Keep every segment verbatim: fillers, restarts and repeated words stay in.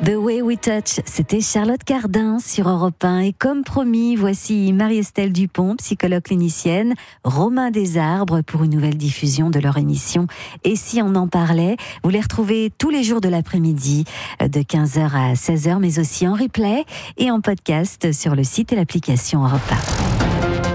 The Way We Touch, c'était Charlotte Cardin sur Europe un. Et comme promis, voici Marie-Estelle Dupont, psychologue clinicienne, Romain Desarbres pour une nouvelle diffusion de leur émission « Et si on en parlait ?» Vous les retrouvez tous les jours de l'après-midi de quinze heures à seize heures, mais aussi en replay et en podcast sur le site et l'application Europe un.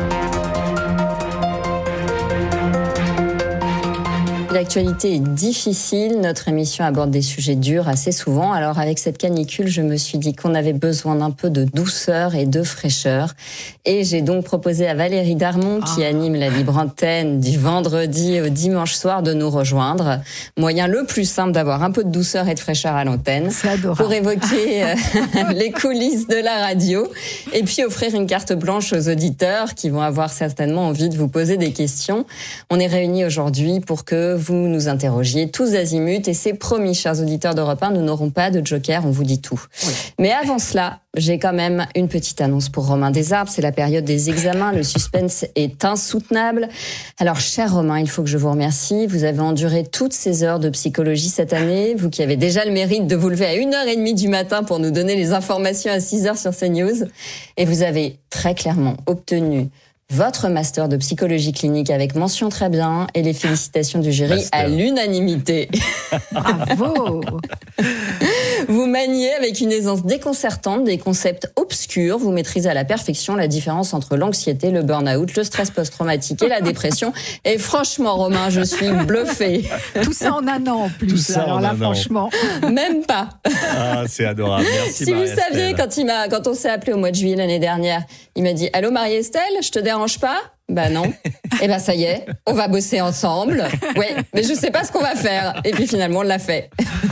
L'actualité est difficile, notre émission aborde des sujets durs assez souvent. Alors avec cette canicule, je me suis dit qu'on avait besoin d'un peu de douceur et de fraîcheur. Et j'ai donc proposé à Valérie Darmon, qui ah. anime la Libre Antenne du vendredi au dimanche soir, de nous rejoindre. Moyen le plus simple d'avoir un peu de douceur et de fraîcheur à l'antenne. C'est adorable. Pour évoquer euh, les coulisses de la radio. Et puis offrir une carte blanche aux auditeurs qui vont avoir certainement envie de vous poser des questions. On est réunis aujourd'hui pour que vous nous interrogiez tous azimuts, et c'est promis, chers auditeurs d'Europe un, nous n'aurons pas de joker, on vous dit tout. Oui. Mais avant cela, j'ai quand même une petite annonce pour Romain Desarbres. C'est la période des examens, le suspense est insoutenable. Alors, cher Romain, il faut que je vous remercie. Vous avez enduré toutes ces heures de psychologie cette année, vous qui avez déjà le mérite de vous lever à une heure trente du matin pour nous donner les informations à six heures sur CNews. Et vous avez très clairement obtenu votre master de psychologie clinique avec mention très bien et les félicitations du jury master à l'unanimité. Bravo. Vous maniez avec une aisance déconcertante des concepts obscurs. Vous maîtrisez à la perfection la différence entre l'anxiété, le burn-out, le stress post-traumatique et la dépression. Et franchement, Romain, je suis bluffée. Tout ça en un an en plus. Tout ça Alors en là, un franchement, an. Même pas. Ah, c'est adorable. Merci. Si vous saviez, quand il m'a, quand on s'est appelé au mois de juillet l'année dernière, il m'a dit « Allô Marie-Estelle, je te dérange pas ?» Bah non. Eh ben ça y est, on va bosser ensemble. Ouais, mais je sais pas ce qu'on va faire. Et puis finalement, on l'a fait.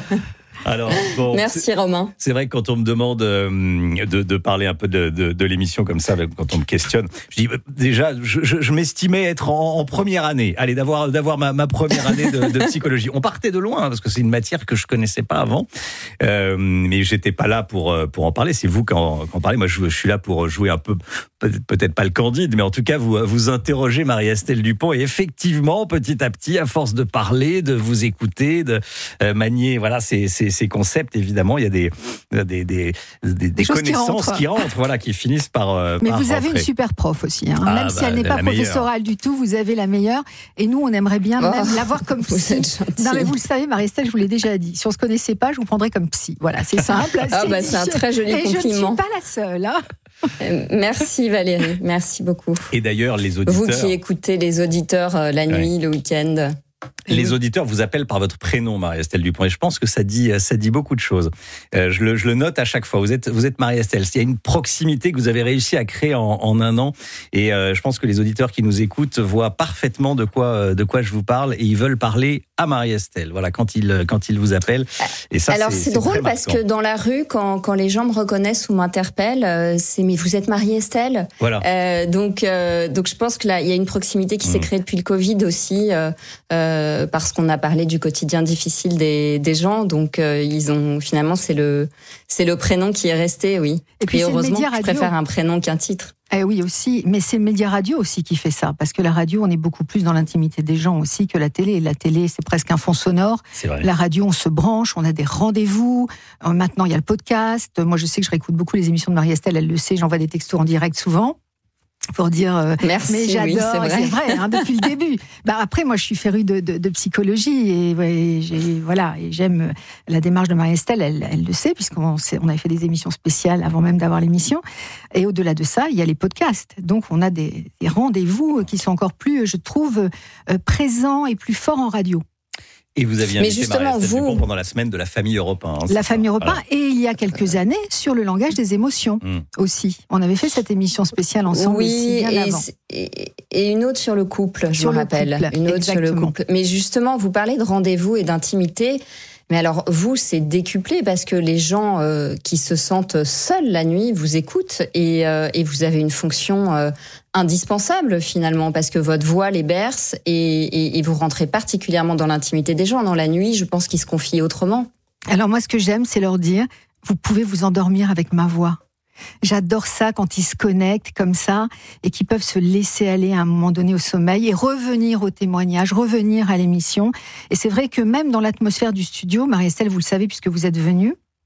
Alors, bon, merci c'est, Romain. C'est vrai que quand on me demande euh, de, de parler un peu de, de, de l'émission comme ça, quand on me questionne, je dis déjà, je, je, je m'estimais être en, en première année, allez, d'avoir, d'avoir ma, ma première année de, de psychologie. On partait de loin, parce que c'est une matière que je connaissais pas avant, euh, mais j'étais pas là pour, pour en parler. C'est vous qui en, qui en parlez. Moi, je, je suis là pour jouer un peu, peut-être pas le candide, mais en tout cas, vous, vous interrogez Marie-Estelle Dupont. Et effectivement, petit à petit, à force de parler, de vous écouter, de euh, manier, voilà, c'est, c'est ces concepts, évidemment, il y a des, des, des, des, des, des connaissances qui rentrent. qui rentrent, voilà, qui finissent par. Euh, Mais par vous rentrer. avez une super prof aussi, hein. Ah, même bah, si elle n'est pas professorale du tout, vous avez la meilleure. Et nous, on aimerait bien oh, même l'avoir comme psy. Non, mais vous le savez, Marie-Estelle, je vous l'ai déjà dit. Si on se connaissait pas, je vous prendrais comme psy. Voilà, c'est simple. Ah c'est, bah, c'est un très joli et compliment. Je ne suis pas la seule. Hein. Euh, merci Valérie, merci beaucoup. Et d'ailleurs, les auditeurs. Vous qui écoutez les auditeurs euh, la nuit, ouais. le week-end. Les auditeurs vous appellent par votre prénom, Marie-Estelle Dupont, et je pense que ça dit, ça dit beaucoup de choses. Euh, je, le, je le note à chaque fois. Vous êtes, vous êtes Marie-Estelle. Il y a une proximité que vous avez réussi à créer en, en un an, et euh, je pense que les auditeurs qui nous écoutent voient parfaitement de quoi, de quoi je vous parle, et ils veulent parler à Marie-Estelle. Voilà, quand ils, quand ils vous appellent. Et ça, alors c'est, c'est, c'est drôle parce que dans la rue, quand, quand les gens me reconnaissent ou m'interpellent, euh, c'est mais vous êtes Marie-Estelle. Voilà. Euh, donc, euh, donc je pense que là, il y a une proximité qui mmh. s'est créée depuis le Covid aussi, euh, euh, parce qu'on a parlé du quotidien difficile des, des gens, donc euh, ils ont finalement c'est le c'est le prénom qui est resté, oui. Et puis et c'est heureusement, le média je radio. préfère un prénom qu'un titre. Eh oui aussi, mais c'est le média radio aussi qui fait ça, parce que la radio, on est beaucoup plus dans l'intimité des gens aussi que la télé. La télé, c'est presque un fond sonore. C'est vrai. La radio, on se branche, on a des rendez-vous. Maintenant, il y a le podcast. Moi, je sais que je réécoute beaucoup les émissions de Marie-Estelle, elle le sait, j'envoie des textos en direct souvent. Pour dire euh, merci, mais j'adore, oui, c'est vrai, c'est vrai hein, depuis le début. Bah après, moi, je suis férue de, de, de psychologie et, ouais, j'ai, voilà, et j'aime la démarche de Marie-Estelle. Elle, elle le sait puisqu'on on avait fait des émissions spéciales avant même d'avoir l'émission. Et au-delà de ça, il y a les podcasts. Donc, on a des, des rendez-vous qui sont encore plus, je trouve, euh, présents et plus forts en radio. Et vous aviez invité Mais justement, Marie-Estelle vous... Dupont pendant la semaine de la famille Europe un. Hein, la famille Europe un, voilà. Et il y a quelques années, sur le langage des émotions mmh. aussi. On avait fait cette émission spéciale ensemble oui, aussi, bien et, avant. Et, et une autre sur le couple, je sur me rappelle. Couple, une autre exactement. sur le couple. Mais justement, vous parlez de rendez-vous et d'intimité. Mais alors, vous, c'est décuplé parce que les gens euh, qui se sentent seuls la nuit vous écoutent et, euh, et vous avez une fonction euh, indispensable finalement parce que votre voix les berce et, et, et vous rentrez particulièrement dans l'intimité des gens. Dans la nuit, je pense qu'ils se confient autrement. Alors moi, ce que j'aime, c'est leur dire, vous pouvez vous endormir avec ma voix. J'adore ça quand ils se connectent comme ça et qu'ils peuvent se laisser aller à un moment donné au sommeil et revenir au témoignage, revenir à l'émission. Et c'est vrai que même dans l'atmosphère du studio, Marie-Estelle, vous le savez puisque vous êtes venue,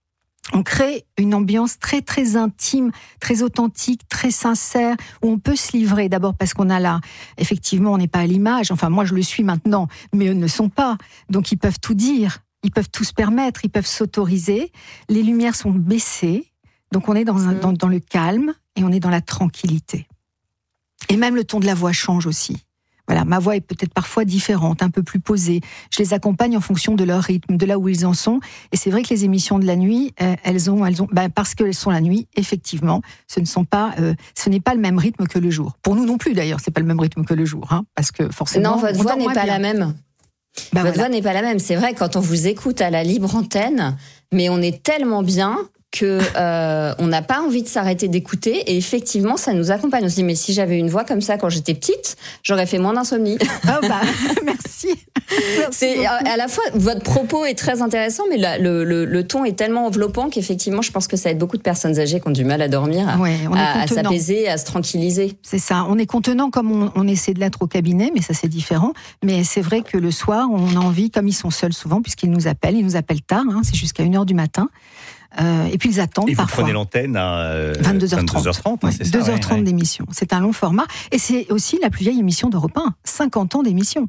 On crée une ambiance très très intime, très authentique, très sincère, où on peut se livrer. D'abord parce qu'on a là, effectivement, on n'est pas à l'image. Enfin, moi, je le suis maintenant, mais eux ne le sont pas. Donc, ils peuvent tout dire, ils peuvent tout se permettre, ils peuvent s'autoriser. Les lumières sont baissées, donc on est dans, un, dans, dans le calme et on est dans la tranquillité. Et même le ton de la voix change aussi. Voilà, ma voix est peut-être parfois différente, un peu plus posée. Je les accompagne en fonction de leur rythme, de là où ils en sont. Et c'est vrai que les émissions de la nuit, euh, elles ont, elles ont, ben parce qu'elles sont la nuit, effectivement, ce ne sont pas, euh, ce n'est pas le même rythme que le jour. Pour nous non plus d'ailleurs, c'est pas le même rythme que le jour, hein, parce que forcément. Non, votre voix n'est pas bien. la même. Ben votre voilà. voix n'est pas la même. C'est vrai, quand on vous écoute à la libre antenne, mais on est tellement bien que euh, on n'a pas envie de s'arrêter d'écouter, et effectivement ça nous accompagne. On se dit mais si j'avais une voix comme ça quand j'étais petite, j'aurais fait moins d'insomnie. Oh bah merci. merci c'est à, à la fois votre propos est très intéressant, mais la, le, le, le ton est tellement enveloppant qu'effectivement je pense que ça aide beaucoup de personnes âgées qui ont du mal à dormir, à, ouais, on est à, à s'apaiser, à se tranquilliser. C'est ça, on est contenant comme on, on essaie de l'être au cabinet, mais ça c'est différent. Mais c'est vrai que le soir on a envie, comme ils sont seuls souvent puisqu'ils nous appellent, ils nous appellent tard, hein, c'est jusqu'à une heure du matin. Euh, et puis ils attendent et vous parfois. Prenez l'antenne à euh, vingt-deux heures trente. vingt-deux heures trente, ouais, c'est ça, deux heures trente ouais, ouais. d'émission. C'est un long format. Et c'est aussi la plus vieille émission d'Europe un. cinquante ans d'émission.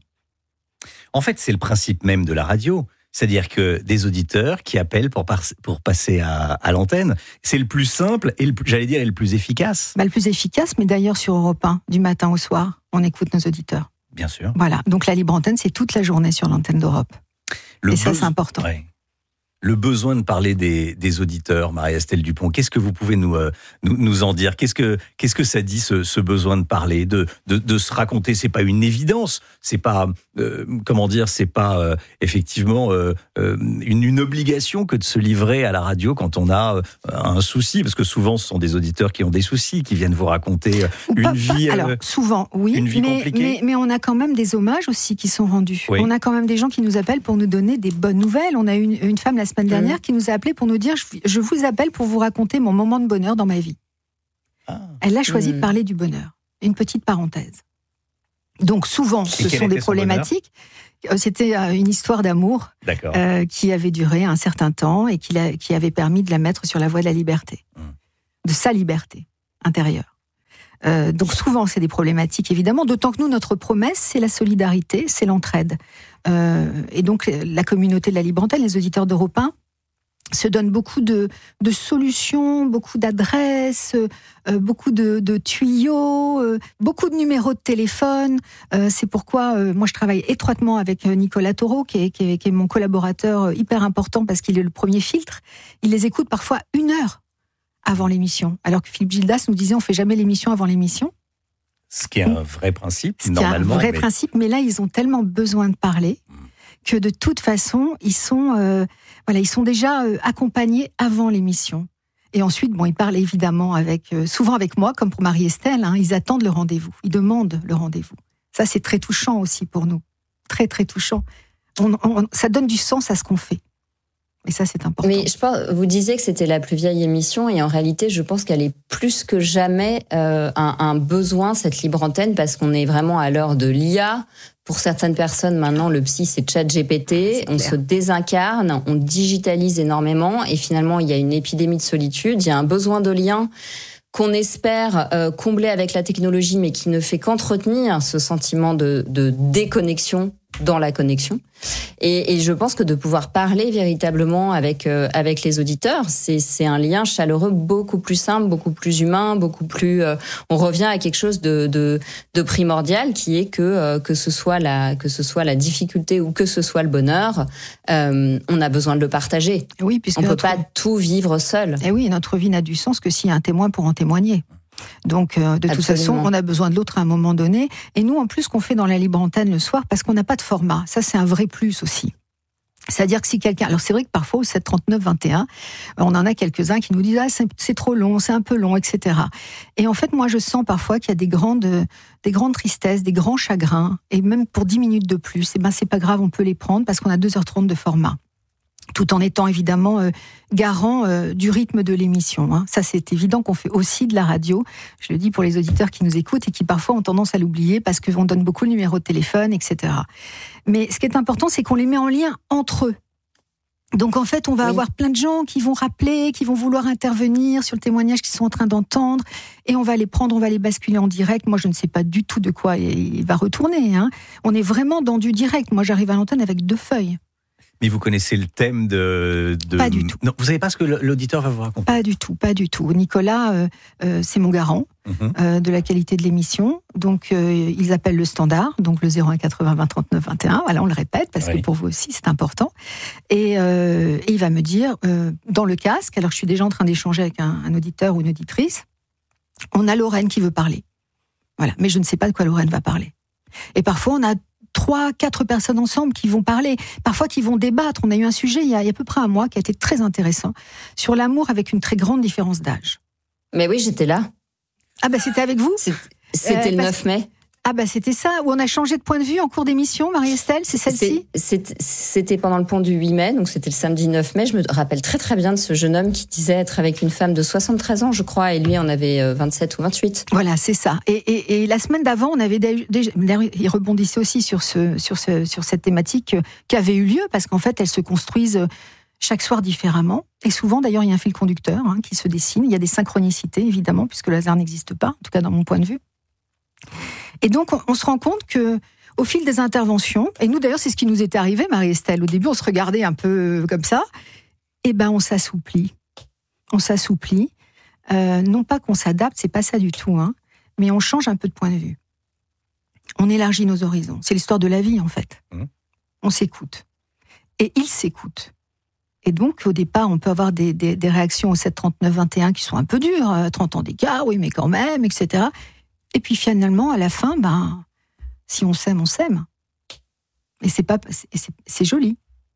En fait, c'est le principe même de la radio. C'est-à-dire que des auditeurs qui appellent pour, par, pour passer à, à l'antenne, c'est le plus simple et le, j'allais dire, et le plus efficace. Bah, le plus efficace, mais d'ailleurs sur Europe un, du matin au soir, on écoute nos auditeurs. Bien sûr. Voilà. Donc la libre antenne, c'est toute la journée sur l'antenne d'Europe. Le et ça, besoin, c'est important. Ouais. Le besoin de parler des, des auditeurs, Marie-Estelle Dupont, qu'est-ce que vous pouvez nous, euh, nous, nous en dire ? Qu'est-ce que, qu'est-ce que ça dit, ce, ce besoin de parler, de, de, de se raconter ? C'est pas une évidence, c'est pas, euh, comment dire, c'est pas euh, effectivement euh, euh, une, une obligation que de se livrer à la radio quand on a euh, un souci, parce que souvent ce sont des auditeurs qui ont des soucis, qui viennent vous raconter une pas, vie, pas, alors, euh, souvent, oui, une vie mais, compliquée. Mais, mais on a quand même des hommages aussi qui sont rendus. Oui. On a quand même des gens qui nous appellent pour nous donner des bonnes nouvelles. On a une, une femme la semaine dernière mmh. qui nous a appelé pour nous dire je, je vous appelle pour vous raconter mon moment de bonheur dans ma vie. Ah. Elle a choisi mmh. de parler du bonheur. Une petite parenthèse. Donc souvent, ce sont des problématiques. C'était une histoire d'amour euh, qui avait duré un certain temps et qui, la, qui avait permis de la mettre sur la voie de la liberté, mmh. de sa liberté intérieure. Euh, donc souvent, c'est des problématiques, évidemment, d'autant que nous, notre promesse, c'est la solidarité, c'est l'entraide. Euh, et donc, la communauté de la libre antenne, les auditeurs d'Europe un, se donnent beaucoup de, de solutions, beaucoup d'adresses, euh, beaucoup de, de tuyaux, euh, beaucoup de numéros de téléphone. Euh, c'est pourquoi euh, moi je travaille étroitement avec Nicolas Taureau, qui est, qui est, qui est mon collaborateur hyper important parce qu'il est le premier filtre. Il les écoute parfois une heure avant l'émission, alors que Philippe Gildas nous disait on fait jamais l'émission avant l'émission. Ce qui est un vrai principe, Ce normalement. Ce qui est un vrai mais... principe, mais là ils ont tellement besoin de parler que de toute façon, ils sont, euh, voilà, ils sont déjà euh, accompagnés avant l'émission. Et ensuite, bon, ils parlent évidemment avec, euh, souvent avec moi, comme pour Marie-Estelle, hein, ils attendent le rendez-vous, ils demandent le rendez-vous. Ça, c'est très touchant aussi pour nous. Très, très touchant. On, on, ça donne du sens à ce qu'on fait. Et ça, c'est important. Mais je pense, vous disiez que c'était la plus vieille émission, et en réalité, je pense qu'elle est plus que jamais euh, un, un besoin, cette libre antenne, parce qu'on est vraiment à l'heure de l'I A. Pour certaines personnes, maintenant, le psy, c'est ChatGPT. On se désincarne, on digitalise énormément, et finalement, il y a une épidémie de solitude, il y a un besoin de lien qu'on espère euh, combler avec la technologie, mais qui ne fait qu'entretenir ce sentiment de, de déconnexion dans la connexion. Et, et je pense que de pouvoir parler véritablement avec euh, avec les auditeurs, c'est c'est un lien chaleureux beaucoup plus simple, beaucoup plus humain, beaucoup plus. Euh, on revient à quelque chose de de, de primordial, qui est que euh, que ce soit la que ce soit la difficulté ou que ce soit le bonheur, euh, on a besoin de le partager. Oui, puisque on notre... peut pas tout vivre seul. Et oui, notre vie n'a du sens que s'il y a un témoin pour en témoigner. Donc, euh, de Absolument. Toute façon, on a besoin de l'autre à un moment donné. Et nous, en plus, qu'on fait dans la libre antenne le soir, parce qu'on n'a pas de format. Ça, c'est un vrai plus aussi. C'est-à-dire que si quelqu'un... Alors, c'est vrai que parfois, au sept trente-neuf vingt et un, on en a quelques-uns qui nous disent « Ah, c'est, c'est trop long, c'est un peu long, et cetera » Et en fait, moi, je sens parfois qu'il y a des grandes, des grandes tristesses, des grands chagrins, et même pour dix minutes de plus, et ben, c'est pas grave, on peut les prendre, parce qu'on a deux heures trente de format. Tout en étant évidemment euh, garant euh, du rythme de l'émission. Hein. Ça, c'est évident qu'on fait aussi de la radio. Je le dis pour les auditeurs qui nous écoutent et qui parfois ont tendance à l'oublier parce qu'on donne beaucoup de numéros de téléphone, et cetera. Mais ce qui est important, c'est qu'on les met en lien entre eux. Donc en fait, on va oui. avoir plein de gens qui vont rappeler, qui vont vouloir intervenir sur le témoignage qu'ils sont en train d'entendre, et on va les prendre, on va les basculer en direct. Moi, je ne sais pas du tout de quoi il va retourner. Hein. On est vraiment dans du direct. Moi, j'arrive à l'antenne avec deux feuilles. Mais vous connaissez le thème de... de... Pas du tout. Non, vous savez pas ce que l'auditeur va vous raconter? Pas du tout, pas du tout. Nicolas, euh, euh, c'est mon garant mm-hmm. euh, de la qualité de l'émission. Donc, euh, ils appellent le standard, donc le zéro un quatre-vingts vingt trente-neuf vingt et un. Voilà, on le répète, parce oui. que pour vous aussi, c'est important. Et, euh, et il va me dire, euh, dans le casque, alors que je suis déjà en train d'échanger avec un, un auditeur ou une auditrice, on a Lorraine qui veut parler. Voilà, mais je ne sais pas de quoi Lorraine va parler. Et parfois, on a trois, quatre personnes ensemble qui vont parler, parfois qui vont débattre. On a eu un sujet il y a, il y a à peu près un mois qui a été très intéressant, sur l'amour avec une très grande différence d'âge. Mais oui, j'étais là. Ah bah c'était avec vous? C'était, c'était euh, le neuf mai. Ah bah c'était ça, où on a changé de point de vue en cours d'émission, Marie-Estelle, c'est celle-ci? c'est, C'était pendant le pont du huit mai, donc c'était le samedi neuf mai. Je me rappelle très très bien de ce jeune homme qui disait être avec une femme de soixante-treize ans, je crois, et lui en avait vingt-sept ou vingt-huit. Voilà, c'est ça. Et, et, et la semaine d'avant, on avait déjà... Il rebondissait aussi sur, ce, sur, ce, sur cette thématique qui avait eu lieu, parce qu'en fait, elles se construisent chaque soir différemment. Et souvent, d'ailleurs, il y a un fil conducteur hein, qui se dessine. Il y a des synchronicités, évidemment, puisque le hasard n'existe pas, en tout cas dans mon point de vue. Et donc, on, on se rend compte que, au fil des interventions, et nous d'ailleurs, c'est ce qui nous était arrivé, Marie-Estelle. Au début, on se regardait un peu comme ça. Et ben, on s'assouplit. On s'assouplit. Euh, non pas qu'on s'adapte, c'est pas ça du tout, hein, mais on change un peu de point de vue. On élargit nos horizons. C'est l'histoire de la vie, en fait. Mmh. On s'écoute. Et il s'écoute. Et donc, au départ, on peut avoir des, des, des réactions au sept trente-neuf vingt et un qui sont un peu dures. trente ans d'écart, oui, mais quand même, et cetera. Et puis finalement, à la fin, ben, si on s'aime, on s'aime. Et c'est pas, c'est, c'est, c'est joli.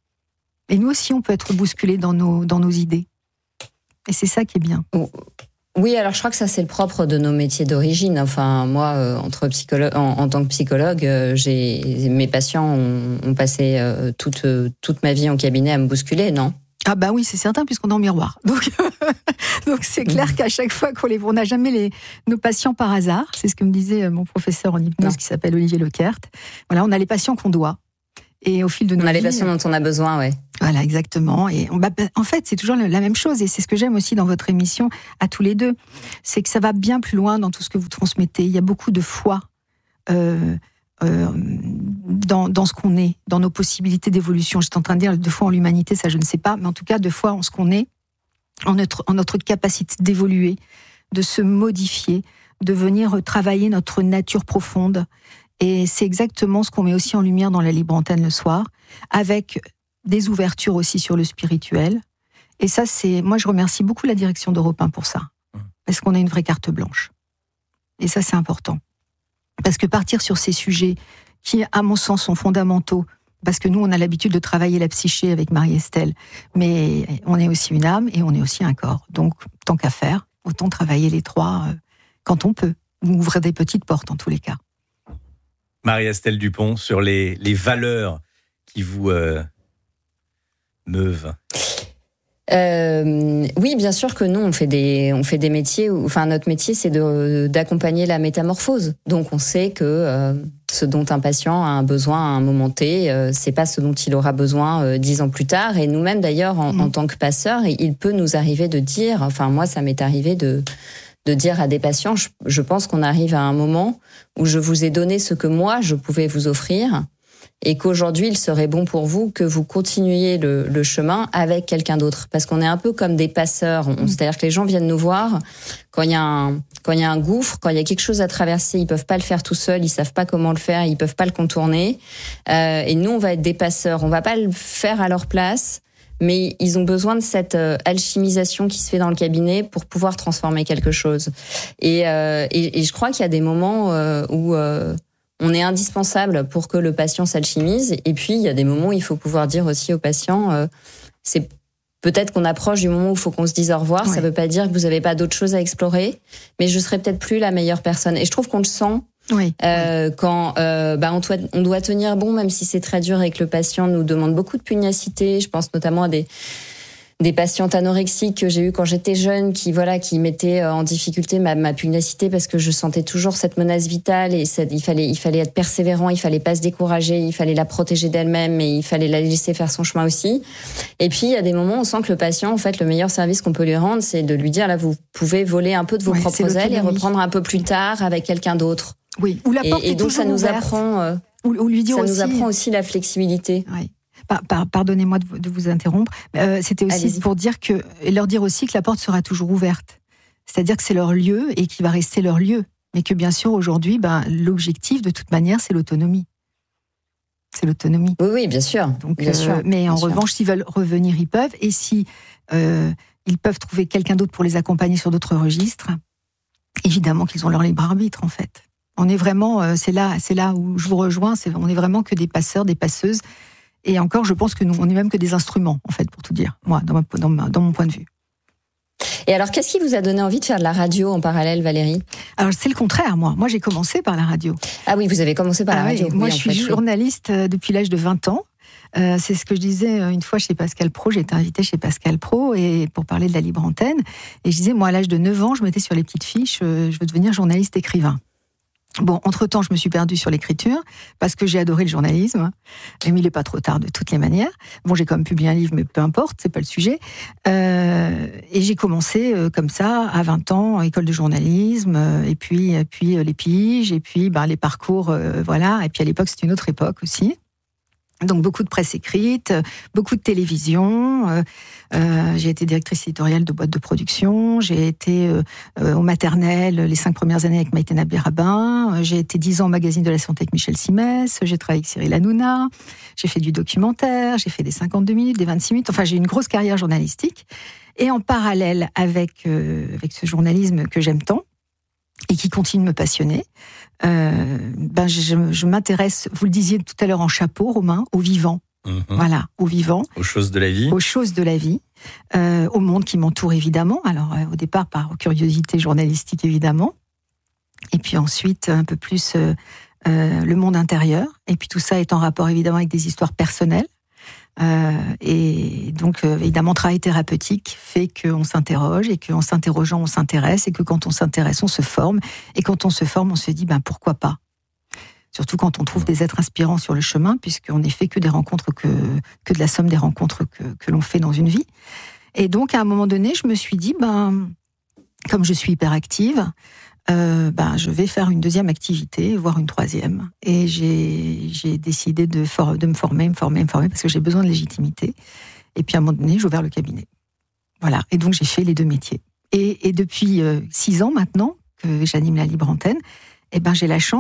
Et nous aussi, on peut être bousculés dans nos, dans nos idées. Et c'est ça qui est bien. Oui, alors je crois que ça, c'est le propre de nos métiers d'origine. Enfin, moi, euh, entre psychologue, en, en tant que psychologue, euh, j'ai, mes patients ont, ont passé euh, toute, euh, toute ma vie en cabinet à me bousculer, non ? Ah bah oui, c'est certain, puisqu'on est en miroir. Donc, donc c'est clair qu'à chaque fois qu'on les, on n'a jamais les, nos patients par hasard. C'est ce que me disait mon professeur en hypnose non. qui s'appelle Olivier Lequert. Voilà, on a les patients qu'on doit. Et au fil de nos on a vies, les patients dont on a besoin, ouais. Voilà, exactement. Et on, bah, en fait, c'est toujours la même chose. Et c'est ce que j'aime aussi dans votre émission, à tous les deux. C'est que ça va bien plus loin dans tout ce que vous transmettez. Il y a beaucoup de foi euh, euh, dans, dans ce qu'on est, dans nos possibilités d'évolution. J'étais en train de dire de foi en l'humanité, ça je ne sais pas. Mais en tout cas, de foi en ce qu'on est, en notre, en notre capacité d'évoluer, de se modifier, de venir travailler notre nature profonde. Et c'est exactement ce qu'on met aussi en lumière dans la Libre Antenne le soir, avec des ouvertures aussi sur le spirituel. Et ça, c'est... Moi, je remercie beaucoup la direction d'Europe un pour ça. Parce qu'on a une vraie carte blanche. Et ça, c'est important. Parce que partir sur ces sujets qui, à mon sens, sont fondamentaux, parce que nous, on a l'habitude de travailler la psyché avec Marie-Estelle, mais on est aussi une âme et on est aussi un corps. Donc, tant qu'à faire, autant travailler les trois euh, quand on peut. Ou ouvrir des petites portes, en tous les cas. Marie-Estelle Dupont, sur les, les valeurs qui vous euh, meuvent. Euh, oui, bien sûr que nous, on fait des, on fait des métiers où, enfin, notre métier, c'est de, d'accompagner la métamorphose. Donc, on sait que euh, ce dont un patient a un besoin à un moment T, euh, c'est pas ce dont il aura besoin euh, dix ans plus tard. Et nous-mêmes, d'ailleurs, en, mmh. en tant que passeurs, il peut nous arriver de dire, enfin, moi, ça m'est arrivé de, de dire à des patients, je, je pense qu'on arrive à un moment où je vous ai donné ce que moi, je pouvais vous offrir, et qu'aujourd'hui, il serait bon pour vous que vous continuiez le, le chemin avec quelqu'un d'autre. Parce qu'on est un peu comme des passeurs. On, c'est-à-dire que les gens viennent nous voir quand il y a un, quand il y a un gouffre, quand il y a quelque chose à traverser, ils peuvent pas le faire tout seuls, ils savent pas comment le faire, ils peuvent pas le contourner. Euh, et nous, on va être des passeurs. On va pas le faire à leur place, mais ils ont besoin de cette euh, alchimisation qui se fait dans le cabinet pour pouvoir transformer quelque chose. Et, euh, et, et je crois qu'il y a des moments euh, où euh, on est indispensable pour que le patient s'alchimise. Et puis, il y a des moments où il faut pouvoir dire aussi au patient, euh, c'est peut-être qu'on approche du moment où il faut qu'on se dise au revoir. Ouais. Ça ne veut pas dire que vous n'avez pas d'autres choses à explorer, mais je serai peut-être plus la meilleure personne. Et je trouve qu'on le sent. Oui, euh, oui. Quand euh, bah on doit, on doit tenir bon, même si c'est très dur et que le patient nous demande beaucoup de pugnacité. Je pense notamment à des des patientes anorexiques que j'ai eues quand j'étais jeune, qui voilà, qui mettaient en difficulté ma, ma pugnacité parce que je sentais toujours cette menace vitale et il fallait, il fallait être persévérant, il fallait pas se décourager, il fallait la protéger d'elle-même et il fallait la laisser faire son chemin aussi. Et puis il y a des moments où on sent que le patient, en fait, le meilleur service qu'on peut lui rendre, c'est de lui dire là, vous pouvez voler un peu de vos ouais, propres ailes et reprendre un peu plus tard avec quelqu'un d'autre. Oui. Ou la porte et, et est donc ça nous ouverte. apprend, euh, ou, ou lui dire ça aussi... nous apprend aussi la flexibilité. Oui. Par, par, pardonnez-moi de, de vous interrompre. Euh, c'était aussi Allez-y. pour dire que, et leur dire aussi que la porte sera toujours ouverte. C'est-à-dire que c'est leur lieu et qu'il va rester leur lieu. Mais que bien sûr, aujourd'hui, ben, l'objectif, de toute manière, c'est l'autonomie. C'est l'autonomie. Oui, oui, bien sûr. Donc, bien euh, sûr mais bien en sûr. revanche, s'ils veulent revenir, ils peuvent. Et si euh, ils peuvent trouver quelqu'un d'autre pour les accompagner sur d'autres registres, évidemment qu'ils ont leur libre arbitre, en fait. On est vraiment, euh, c'est là, c'est là où je vous rejoins. C'est, on est vraiment que des passeurs, des passeuses. Et encore, je pense que nous, on est même que des instruments, en fait, pour tout dire, moi, dans, ma, dans, ma, dans mon point de vue. Et alors, qu'est-ce qui vous a donné envie de faire de la radio en parallèle, Valérie ? Alors, c'est le contraire, moi. Moi, j'ai commencé par la radio. Ah oui, vous avez commencé par ah la radio. Oui, moi, oui, je suis fait, journaliste oui. depuis l'âge de vingt ans. Euh, c'est ce que je disais une fois chez Pascal Praud. J'ai été invitée chez Pascal Praud et pour parler de la libre antenne. Et je disais, moi, à l'âge de neuf ans, je mettais sur les petites fiches, euh, je veux devenir journaliste écrivain. Bon, entre-temps, je me suis perdue sur l'écriture parce que j'ai adoré le journalisme. Mais il n'est pas trop tard de toutes les manières. Bon, j'ai quand même publié un livre, mais peu importe, c'est pas le sujet. Euh, et j'ai commencé euh, comme ça, à vingt ans, école de journalisme, euh, et puis, et puis euh, les piges, et puis ben, les parcours, euh, voilà. Et puis à l'époque, c'était une autre époque aussi. Donc beaucoup de presse écrite, beaucoup de télévision. Euh, euh, j'ai été directrice éditoriale de boîtes de production. J'ai été euh, euh, au maternel les cinq premières années avec Maïté Nabi-Rabin. J'ai été dix ans au magazine de la santé avec Michel Simès. J'ai travaillé avec Cyril Hanouna. J'ai fait du documentaire. J'ai fait des cinquante-deux minutes, des vingt-six minutes. Enfin, j'ai une grosse carrière journalistique. Et en parallèle avec euh, avec ce journalisme que j'aime tant et qui continue de me passionner, euh, ben je, je m'intéresse, vous le disiez tout à l'heure en chapeau, Romain, au vivant. Mmh. Voilà, au vivant. Aux choses de la vie. Aux choses de la vie, euh, au monde qui m'entoure évidemment. Alors euh, au départ par curiosité journalistique évidemment, et puis ensuite un peu plus euh, euh, le monde intérieur. Et puis tout ça est en rapport évidemment avec des histoires personnelles. Euh, et donc euh, évidemment travail thérapeutique fait qu'on s'interroge et qu'en s'interrogeant on s'intéresse et que quand on s'intéresse on se forme et quand on se forme on se dit ben pourquoi pas, surtout quand on trouve des êtres inspirants sur le chemin puisqu'on n'est fait que des rencontres que, que de la somme des rencontres que, que l'on fait dans une vie. Et donc à un moment donné je me suis dit ben comme je suis hyperactive, Euh, ben, je vais faire une deuxième activité, voire une troisième. Et j'ai, j'ai décidé de, for- de me former, me former, me former, parce que j'ai besoin de légitimité. Et puis à un moment donné, j'ai ouvert le cabinet. Voilà. Et donc j'ai fait les deux métiers. Et, et depuis euh, six ans maintenant que j'anime la Libre Antenne, eh ben, j'ai la chance